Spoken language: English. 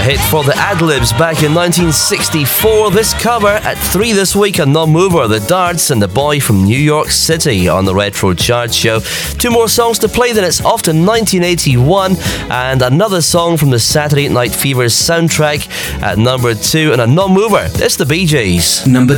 hit for the Adlibs back in 1964. This cover at 3 this week, a non-mover, The Darts and The Boy from New York City on the Retro Chart Show. 2 more songs to play, then it's off to 1981 and another song from the Saturday Night Fever soundtrack at number 2 and a non-mover. It's the Bee Gees. Number